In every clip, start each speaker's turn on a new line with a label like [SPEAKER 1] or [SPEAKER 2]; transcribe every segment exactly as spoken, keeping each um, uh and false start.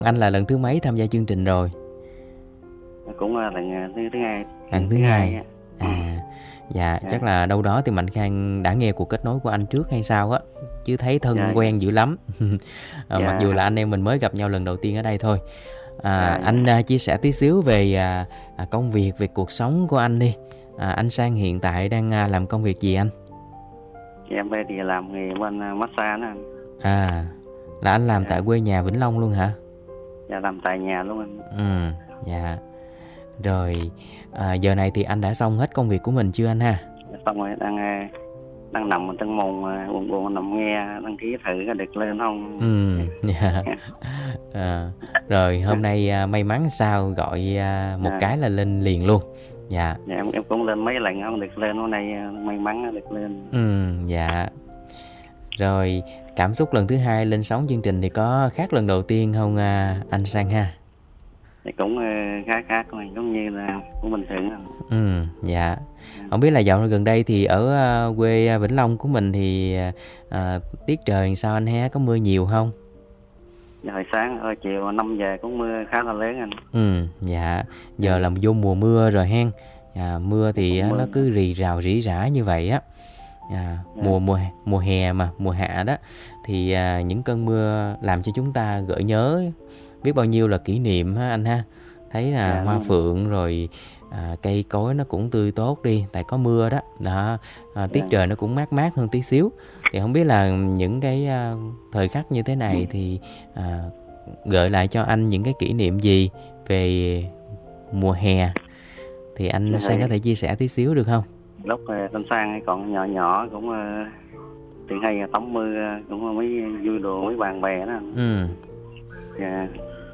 [SPEAKER 1] Anh là lần thứ mấy tham gia chương trình rồi?
[SPEAKER 2] Cũng là lần thứ thứ hai.
[SPEAKER 1] Lần thứ hai. À, dạ,
[SPEAKER 2] Dạ.
[SPEAKER 1] chắc là đâu đó thì Mạnh Khang đã nghe cuộc kết nối của anh trước hay sao á, chứ thấy thân
[SPEAKER 2] Dạ,
[SPEAKER 1] quen dữ lắm. à,
[SPEAKER 2] dạ.
[SPEAKER 1] Mặc dù là anh em mình mới gặp nhau lần đầu tiên ở đây thôi. À,
[SPEAKER 2] Dạ, dạ.
[SPEAKER 1] anh à, chia sẻ tí xíu về à, à, công việc, về cuộc sống của anh đi. À, anh Sang hiện tại đang à, làm công việc gì anh?
[SPEAKER 2] Em bây thì làm nghề bên massage đó anh.
[SPEAKER 1] À, là anh làm
[SPEAKER 2] Dạ.
[SPEAKER 1] tại quê nhà Vĩnh Long luôn hả?
[SPEAKER 2] Dạ, làm tại nhà luôn anh.
[SPEAKER 1] Ừ, dạ. Rồi, à, giờ này thì anh đã xong hết công việc của mình chưa anh ha?
[SPEAKER 2] Dạ, xong rồi đang đang nằm ở trong mùng buồn buồn nằm nghe đăng ký thử có được lên không.
[SPEAKER 1] Ừ, dạ. À, rồi hôm nay à, may mắn sao gọi à, một
[SPEAKER 2] Dạ.
[SPEAKER 1] cái là lên liền luôn. Dạ.
[SPEAKER 2] Dạ, em em cũng lên mấy lần không được lên, hôm nay may mắn được lên.
[SPEAKER 1] Ừ, dạ. Rồi cảm xúc lần thứ hai lên sóng chương trình thì có khác lần đầu tiên không à, anh Sang ha?
[SPEAKER 2] Thì cũng uh, khá khác mà giống như là cũng bình thường.
[SPEAKER 1] Ừ, dạ. Không biết là dạo gần đây thì ở à, quê Vĩnh Long của mình thì à, tiết trời làm sao anh ha, có mưa nhiều không?
[SPEAKER 2] Dạ, hồi sáng hồi chiều năm giờ cũng mưa khá là lớn anh.
[SPEAKER 1] Ừ, dạ. Giờ là vô mùa mưa rồi hen. À, mưa thì á, nó cứ rì rào rỉ rả như vậy á. À, mùa mùa mùa hè mà mùa hạ đó thì à, những cơn mưa làm cho chúng ta gợi nhớ biết bao nhiêu là kỷ niệm ha anh ha. Thấy là
[SPEAKER 2] Dạ,
[SPEAKER 1] hoa
[SPEAKER 2] đúng.
[SPEAKER 1] phượng rồi à, cây cối nó cũng tươi tốt đi tại có mưa đó. Đó, à, tiết
[SPEAKER 2] Dạ.
[SPEAKER 1] trời nó cũng mát mát hơn tí xíu. Thì không biết là những cái à, thời khắc như thế này thì à, gợi lại cho anh những cái kỷ niệm gì về mùa hè thì anh
[SPEAKER 2] Dạ,
[SPEAKER 1] Sang
[SPEAKER 2] thì
[SPEAKER 1] có thể chia sẻ tí xíu được không?
[SPEAKER 2] lúc uh, Thanh Sang còn nhỏ nhỏ cũng uh, thì hay tắm mưa uh, cũng mấy vui đùa với bạn bè đó.
[SPEAKER 1] Ừ.
[SPEAKER 2] Dạ.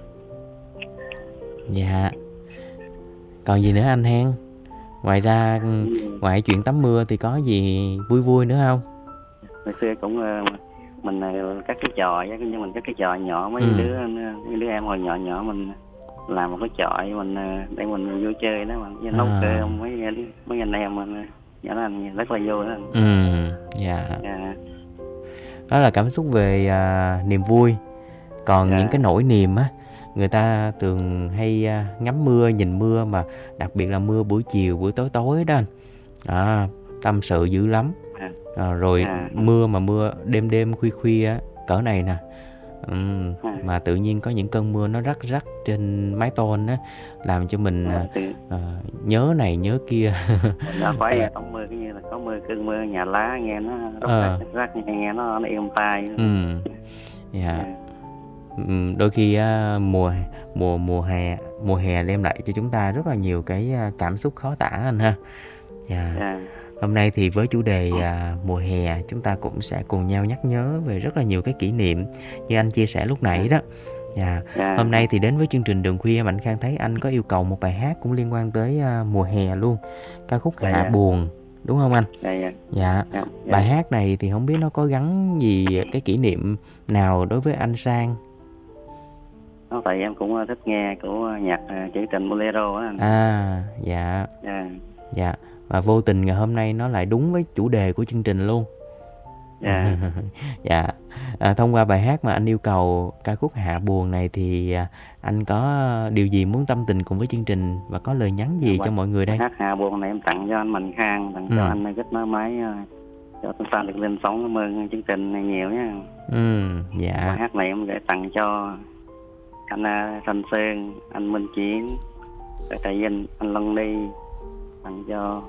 [SPEAKER 1] Dạ. Còn gì nữa anh hen? Ngoài ra ngoài chuyện tắm mưa thì có gì vui vui nữa không?
[SPEAKER 2] Hồi xưa cũng uh, mình uh, các cái trò với nhưng mình các cái trò nhỏ mấy
[SPEAKER 1] Ừ.
[SPEAKER 2] đứa mấy đứa em hồi nhỏ nhỏ mình làm một cái trò mình uh, để mình vui chơi đó mình với nấu
[SPEAKER 1] À.
[SPEAKER 2] cơm mấy mấy anh em mình nhỏ anh rất là vui đó.
[SPEAKER 1] Ừ. Dạ.
[SPEAKER 2] Dạ.
[SPEAKER 1] Đó là cảm xúc về à, niềm vui. Còn
[SPEAKER 2] Dạ.
[SPEAKER 1] những cái nỗi niềm á, người ta thường hay à, ngắm mưa, nhìn mưa mà đặc biệt là mưa buổi chiều, buổi tối tối đó anh. À, tâm sự dữ lắm.
[SPEAKER 2] À.
[SPEAKER 1] À, rồi
[SPEAKER 2] À.
[SPEAKER 1] mưa mà mưa đêm đêm khuya khuya á, cỡ này nè. Ừm,
[SPEAKER 2] À.
[SPEAKER 1] mà tự nhiên có những cơn mưa nó rắc rắc trên mái tôn á, làm cho mình
[SPEAKER 2] À, thì
[SPEAKER 1] à, nhớ này nhớ kia.
[SPEAKER 2] nó phải tắm mưa cái như là có mưa cơn mưa nhà lá nghe nó róc
[SPEAKER 1] Ờ.
[SPEAKER 2] rách rách nghe, nghe nó nó êm tai.
[SPEAKER 1] Ừ. Dạ.
[SPEAKER 2] Dạ.
[SPEAKER 1] Ừm, đôi khi á, mùa mùa mùa hè mùa hè đem lại cho chúng ta rất là nhiều cái à, cảm xúc khó tả anh ha. Dạ.
[SPEAKER 2] Dạ.
[SPEAKER 1] Hôm nay thì với chủ đề à, mùa hè, chúng ta cũng sẽ cùng nhau nhắc nhớ về rất là nhiều cái kỷ niệm như anh chia sẻ lúc nãy đó. Dạ.
[SPEAKER 2] Dạ.
[SPEAKER 1] Hôm nay thì đến với chương trình Đường Khuya, Mạnh Khang thấy anh có yêu cầu một bài hát cũng liên quan tới à, mùa hè luôn, ca khúc
[SPEAKER 2] Dạ,
[SPEAKER 1] Hạ
[SPEAKER 2] dạ.
[SPEAKER 1] Buồn, đúng không anh?
[SPEAKER 2] Dạ, dạ.
[SPEAKER 1] Dạ.
[SPEAKER 2] Dạ, dạ.
[SPEAKER 1] Bài hát này thì không biết nó có gắn gì cái kỷ niệm nào đối với anh Sang?
[SPEAKER 2] Nó tại em cũng thích nghe của nhạc trữ tình bolero á anh.
[SPEAKER 1] À, dạ.
[SPEAKER 2] Dạ.
[SPEAKER 1] Dạ. Và vô tình ngày hôm nay nó lại đúng với chủ đề của chương trình luôn.
[SPEAKER 2] Dạ.
[SPEAKER 1] Dạ. À, thông qua bài hát mà anh yêu cầu ca khúc Hạ Buồn này thì à, anh có điều gì muốn tâm tình cùng với chương trình và có lời nhắn gì
[SPEAKER 2] Dạ,
[SPEAKER 1] cho mọi người đây?
[SPEAKER 2] Hát Hạ Buồn này em tặng cho anh Mạnh Khang, tặng
[SPEAKER 1] Ừ.
[SPEAKER 2] cho anh kết nối máy cho chúng ta được lên sóng. Cảm ơn chương trình này nhiều nha.
[SPEAKER 1] Ừ,
[SPEAKER 2] Bài
[SPEAKER 1] dạ.
[SPEAKER 2] hát này em để tặng cho anh uh, Thanh Sơn, anh Minh Chiến, Trà Vinh, anh Lân Đi, tặng cho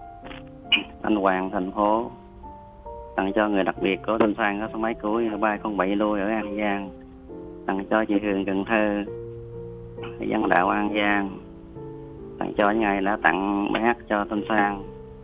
[SPEAKER 2] anh Hoàng thành phố, tặng cho người đặc biệt của Thanh Sang có số máy cuối ba không bảy đuôi ở An Giang, tặng cho chị Hường Cần Thơ, dân đạo An Giang, tặng cho những ngày đã tặng bài hát cho Thanh Sang.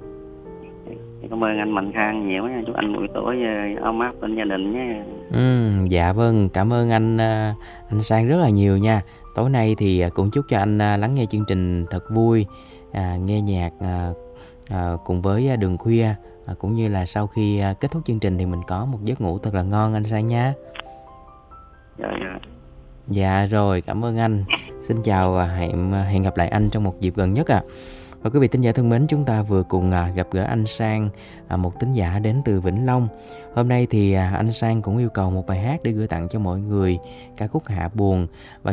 [SPEAKER 2] Cảm ơn anh Mạnh Khang nhiều nha, chúc anh buổi tối ấm áp bên gia đình nhé.
[SPEAKER 1] Ừ, dạ vâng, cảm ơn anh à, anh Sang rất là nhiều nha. Tối nay thì à, cũng chúc cho anh à, lắng nghe chương trình thật vui, à, nghe nhạc à, à, cùng với à, Đường Khuya, à, cũng như là sau khi à, kết thúc chương trình thì mình có một giấc ngủ thật là ngon anh Sang nha.
[SPEAKER 2] Dạ, dạ.
[SPEAKER 1] Dạ rồi, cảm ơn anh. Xin chào và hẹn hẹn gặp lại anh trong một dịp gần nhất ạ. À. Và quý vị thính giả thân mến, chúng ta vừa cùng à, gặp gỡ anh Sang, à, một thính giả đến từ Vĩnh Long. Hôm nay thì à, anh Sang cũng yêu cầu một bài hát để gửi tặng cho mọi người, ca khúc Hạ Buồn. Và